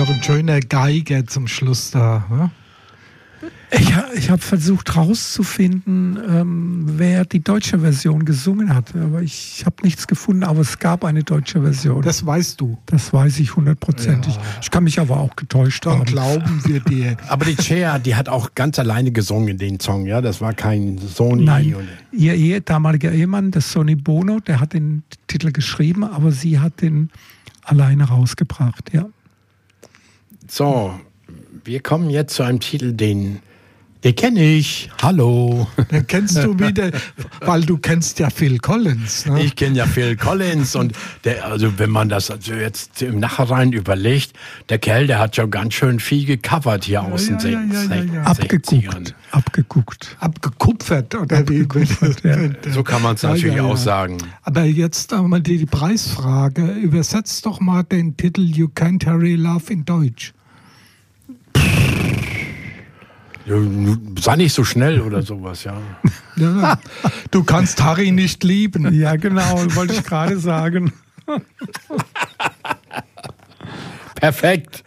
noch ein schöner Geiger zum Schluss da. Ne? Ich habe versucht herauszufinden, wer die deutsche Version gesungen hat, aber ich habe nichts gefunden, aber es gab eine deutsche Version. Das weißt du. Das weiß ich 100%. Ja. Ich kann mich aber auch getäuscht haben. Dann glauben wir dir. Aber die Cher, die hat auch ganz alleine gesungen, den Song, ja? Das war kein Sony. Nein, ihr damaliger Ehemann, der Sonny Bono, der hat den Titel geschrieben, aber sie hat den alleine rausgebracht, ja. So, wir kommen jetzt zu einem Titel, den kenne ich. Hallo. Den kennst du wieder, weil du kennst ja Phil Collins. Ne? Ich kenne ja Phil Collins und also wenn man das also jetzt im Nachhinein überlegt, der Kerl, der hat schon ganz schön viel gecovert hier aus den 60ern. Abgekupfert oder wie? So kann man es natürlich auch sagen. Aber jetzt einmal die Preisfrage. Übersetzt doch mal den Titel You Can't Hurry Love in Deutsch. Sei nicht so schnell oder sowas, ja. Ja, du kannst Harry nicht lieben. Ja, genau, wollte ich gerade sagen. Perfekt.